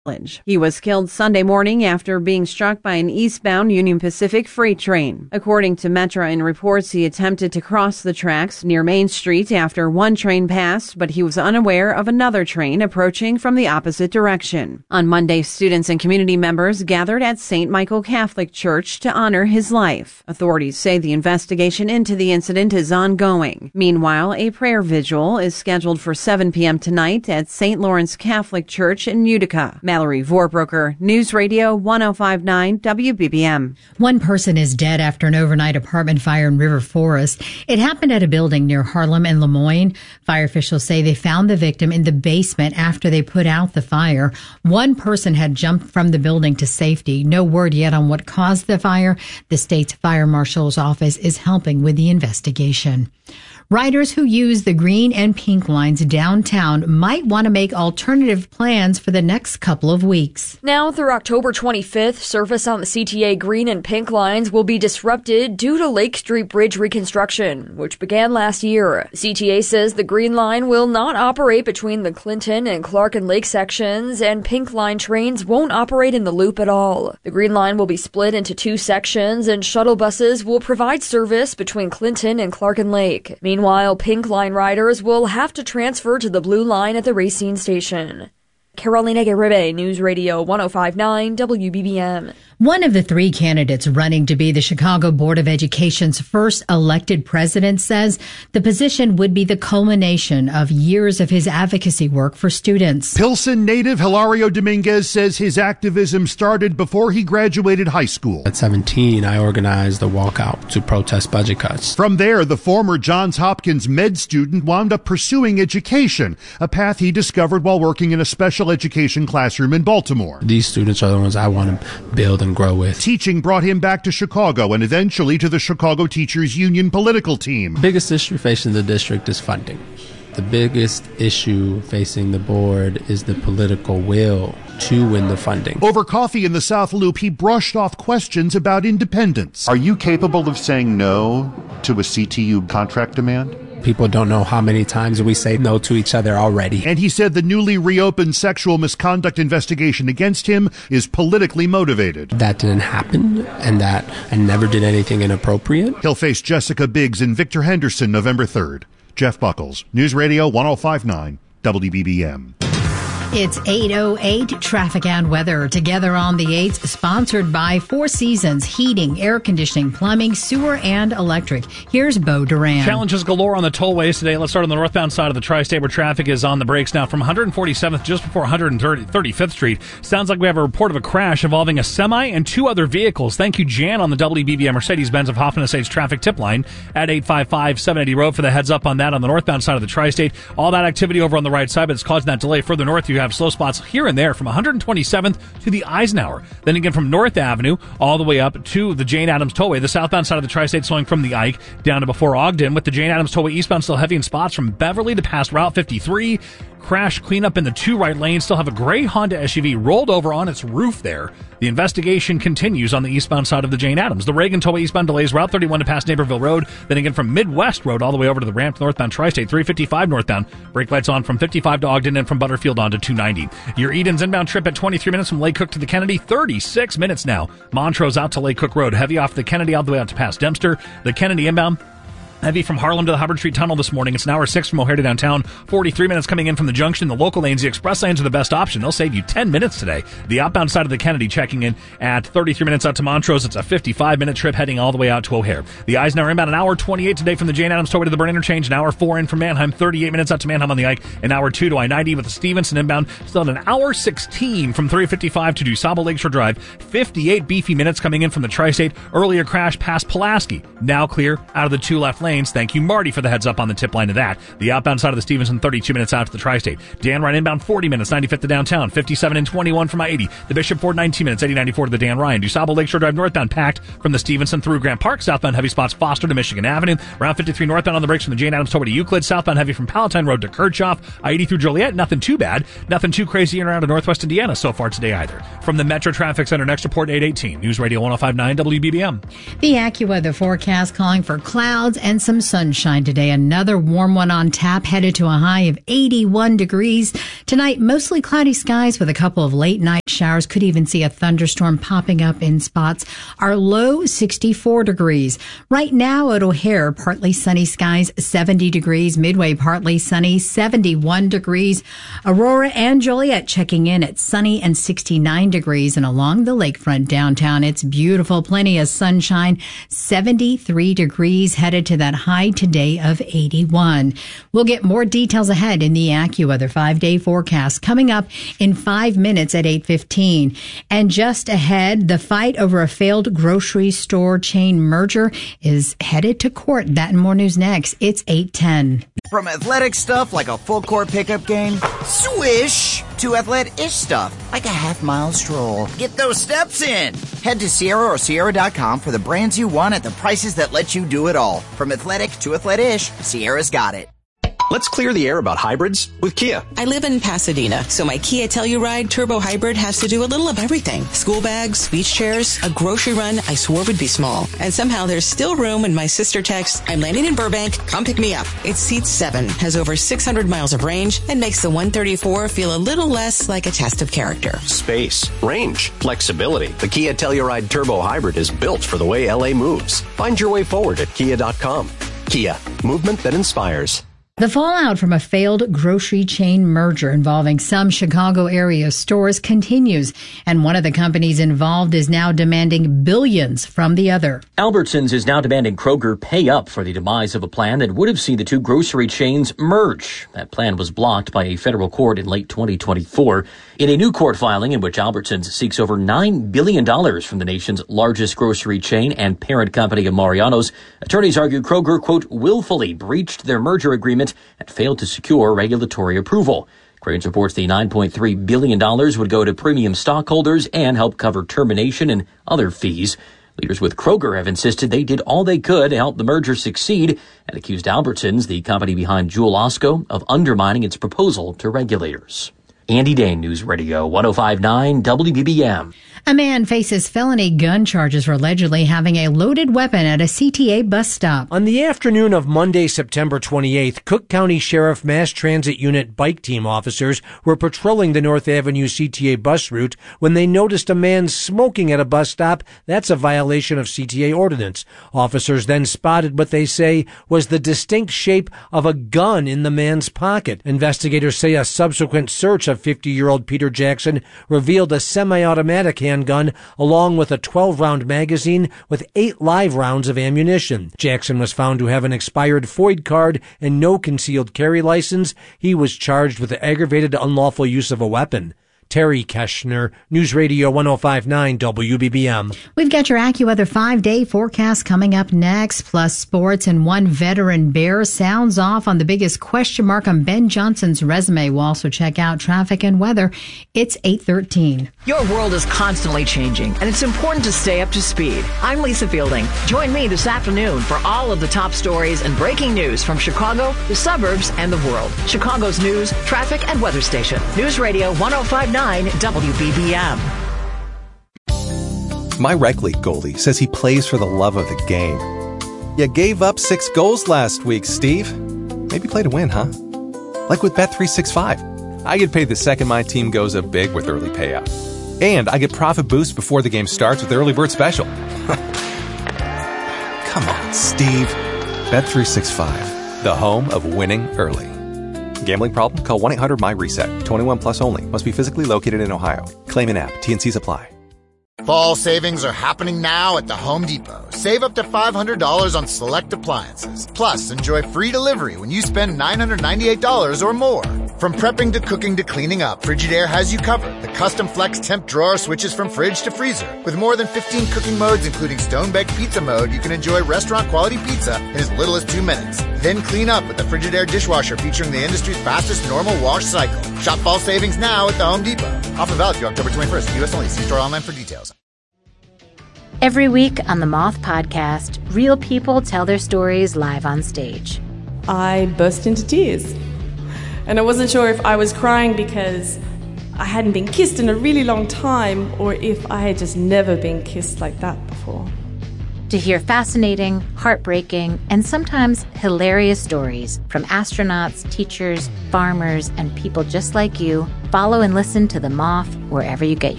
He was killed Sunday morning after being struck by an eastbound Union Pacific freight train. According to Metra in reports, he attempted to cross the tracks near Main Street after one train passed, but he was unaware of another train approaching from the opposite direction. On Monday, students and community members gathered at St. Michael Catholic Church to honor his life. Authorities say the investigation into the incident is ongoing. Meanwhile, a prayer vigil is scheduled for 7 p.m. tonight at St. Lawrence Catholic Church in Utica. Mallory Vorbroker, News Radio 105.9 WBBM. One person is dead after an overnight apartment fire in River Forest. It happened at a building near Harlem and Lemoyne. Fire officials say they found the victim in the basement after they put out the fire. One person had jumped from the building to safety. No word yet on what caused the fire. The state's fire marshal's office is helping with the investigation. Riders who use the green and pink lines downtown might want to make alternative plans for the next couple of weeks. Now through October 25th, service on the CTA green and pink lines will be disrupted due to Lake Street Bridge reconstruction, which began last year. The CTA says the green line will not operate between the Clinton and Clark and Lake sections, and pink line trains won't operate in the loop at all. The green line will be split into two sections, and shuttle buses will provide service between Clinton and Clark and Lake. Meanwhile, pink line riders will have to transfer to the blue line at the Racine station. Carolina Garibay, News Radio 105.9 WBBM. One of the three candidates running to be the Chicago Board of Education's first elected president says the position would be the culmination of years of his advocacy work for students. Pilsen native Hilario Dominguez says his activism started before he graduated high school. At 17, I organized a walkout to protest budget cuts. From there, the former Johns Hopkins med student wound up pursuing education, a path he discovered while working in a special education classroom in Baltimore. These students are the ones I want to build and grow with. Teaching brought him back to Chicago and eventually to the Chicago Teachers Union political team. Biggest issue facing the district is funding. The biggest issue facing the board is the political will to win the funding. Over coffee in the South Loop, he brushed off questions about independence. Are you capable of saying no to a CTU contract demand? People don't know how many times we say no to each other already. And he said the newly reopened sexual misconduct investigation against him is politically motivated. That didn't happen, and that I never did anything inappropriate. He'll face Jessica Biggs and Victor Henderson November 3rd. Jeff Buckles, News Radio 105.9 WBBM. It's 8:08, traffic and weather together on the 8th, sponsored by Four Seasons Heating, Air Conditioning, Plumbing, Sewer, and Electric. Here's Bo Duran. Challenges galore on the tollways today. Let's start on the northbound side of the Tri-State where traffic is on the brakes now from 147th just before 135th Street. Sounds like we have a report of a crash involving a semi and two other vehicles. Thank you, Jan, on the WBBM Mercedes-Benz of Hoffman Estates traffic tip line at 855-780 Road for the heads up on that on the northbound side of the Tri-State. All that activity over on the right side, but it's causing that delay further north. You have slow spots here and there from 127th to the Eisenhower. Then again from North Avenue all the way up to the Jane Addams Tollway. The southbound side of the Tri-State slowing from the Ike down to before Ogden, with the Jane Addams Tollway eastbound still heavy in spots from Beverly to past Route 53. Crash cleanup in the two right lanes. Still have a gray Honda SUV rolled over on its roof there. The investigation continues on the eastbound side of the Jane Addams. The Reagan Tollway eastbound delays Route 31 to past Naperville Road. Then again from Midwest Road all the way over to the ramp northbound Tri-State. 355 northbound. Brake lights on from 55 to Ogden and from Butterfield on to 290. Your Eden's inbound trip at 23 minutes from Lake Cook to the Kennedy. 36 minutes now. Montrose out to Lake Cook Road. Heavy off the Kennedy all the way out to past Dempster. The Kennedy inbound heavy from Harlem to the Hubbard Street Tunnel this morning. It's an hour 6 from O'Hare to downtown. 43 minutes coming in from the junction. The local lanes, the express lanes are the best option. They'll save you 10 minutes today. The outbound side of the Kennedy checking in at 33 minutes out to Montrose. It's a 55-minute trip heading all the way out to O'Hare. The Eisenhower inbound an hour 28 today from the Jane Addams Tollway to the Burn Interchange. An hour 4 in from Manheim. 38 minutes out to Manheim on the Ike. An hour 2 to I-90 with the Stevenson inbound. Still at an hour 16 from 355 to DuSable Lakeshore Drive. 58 beefy minutes coming in from the Tri-State. Earlier crash past Pulaski. Now clear out of the two left lanes. Thank you, Marty, for the heads up on the tip line of that. The outbound side of the Stevenson, 32 minutes out to the Tri-State. Dan Ryan inbound, 40 minutes, 95th to downtown, 57 and 21 from I-80. The Bishop Ford, 19 minutes, 80-94 to the Dan Ryan. DuSable Lakeshore Drive northbound packed from the Stevenson through Grant Park. Southbound heavy spots Foster to Michigan Avenue. Route 53 northbound on the brakes from the Jane Addams Tollway to Euclid. Southbound heavy from Palatine Road to Kirchhoff. I-80 through Joliet, nothing too bad. Nothing too crazy in and out of Northwest Indiana so far today either. From the Metro Traffic Center, next report 818. News Radio 105.9 WBBM. The AccuWeather forecast calling for clouds and and some sunshine today. Another warm one on tap, headed to a high of 81 degrees. Tonight, mostly cloudy skies with a couple of late night showers. Could even see a thunderstorm popping up in spots. Our low 64 degrees. Right now at O'Hare, partly sunny skies, 70 degrees. Midway, partly sunny, 71 degrees. Aurora and Joliet checking in at sunny and 69 degrees. And along the lakefront downtown, it's beautiful. Plenty of sunshine, 73 degrees, headed to that high today of 81. We'll get more details ahead in the AccuWeather 5-day forecast coming up in 5 minutes at 8:15. And just ahead, the fight over a failed grocery store chain merger is headed to court. That and more news next. It's 8:10. From athletic stuff like a full court pickup game, swish, to athletic-ish stuff like a half-mile stroll. Get those steps in. Head to Sierra or Sierra.com for the brands you want at the prices that let you do it all. From athletic to athletic-ish, Sierra's got it. Let's clear the air about hybrids with Kia. I live in Pasadena, so my Kia Telluride Turbo Hybrid has to do a little of everything. School bags, beach chairs, a grocery run I swore would be small. And somehow there's still room when my sister texts, "I'm landing in Burbank, come pick me up." It seats 7, has over 600 miles of range, and makes the 134 feel a little less like a test of character. Space, range, flexibility. The Kia Telluride Turbo Hybrid is built for the way LA moves. Find your way forward at Kia.com. Kia, movement that inspires. The fallout from a failed grocery chain merger involving some Chicago area stores continues, and one of the companies involved is now demanding billions from the other. Albertsons is now demanding Kroger pay up for the demise of a plan that would have seen the two grocery chains merge. That plan was blocked by a federal court in late 2024. In a new court filing in which Albertsons seeks over $9 billion from the nation's largest grocery chain and parent company of Mariano's, attorneys argue Kroger, quote, willfully breached their merger agreement and failed to secure regulatory approval. Crain's reports the $9.3 billion would go to premium stockholders and help cover termination and other fees. Leaders with Kroger have insisted they did all they could to help the merger succeed and accused Albertsons, the company behind Jewel Osco, of undermining its proposal to regulators. Andy Dane, News Radio 105.9 WBBM. A man faces felony gun charges for allegedly having a loaded weapon at a CTA bus stop. On the afternoon of Monday, September 28th, Cook County Sheriff Mass Transit Unit bike team officers were patrolling the North Avenue CTA bus route when they noticed a man smoking at a bus stop. That's a violation of CTA ordinance. Officers then spotted what they say was the distinct shape of a gun in the man's pocket. Investigators say a subsequent search of 50-year-old Peter Jackson revealed a semi-automatic handgun along with a 12-round magazine with 8 live rounds of ammunition. Jackson was found to have an expired FOID card and no concealed carry license. He was charged with aggravated unlawful use of a weapon. Terry Keshner, News Radio 105.9 WBBM. We've got your AccuWeather 5-day forecast coming up next, plus sports, and one veteran Bear sounds off on the biggest question mark on Ben Johnson's resume. We'll also check out traffic and weather. It's 8:13. Your world is constantly changing, and it's important to stay up to speed. I'm Lisa Fielding. Join me this afternoon for all of the top stories and breaking news from Chicago, the suburbs, and the world. Chicago's news, traffic, and weather station. News Radio 105.9 WBBM. My rec league goalie says he plays for the love of the game. You gave up 6 goals last week, Steve. Maybe play to win, huh? Like with Bet365. I get paid the second my team goes up big with early payout. And I get profit boost before the game starts with the early bird special. Come on, Steve. Bet365, the home of winning early. Gambling problem? Call 1-800-MY-RESET. 21 plus only. Must be physically located in Ohio. Claim in app. T&Cs apply. Fall savings are happening now at the Home Depot. Save up to $500 on select appliances. Plus, enjoy free delivery when you spend $998 or more. From prepping to cooking to cleaning up, Frigidaire has you covered. The custom flex temp drawer switches from fridge to freezer. With more than 15 cooking modes, including stone-baked pizza mode, you can enjoy restaurant-quality pizza in as little as 2 minutes. Then clean up with the Frigidaire dishwasher featuring the industry's fastest normal wash cycle. Shop fall savings now at the Home Depot. Offer valid through October 21st. U.S. only. See store online for details. Every week on the Moth Podcast, real people tell their stories live on stage. I burst into tears. And I wasn't sure if I was crying because I hadn't been kissed in a really long time or if I had just never been kissed like that before. To hear fascinating, heartbreaking, and sometimes hilarious stories from astronauts, teachers, farmers, and people just like you, follow and listen to The Moth wherever you get your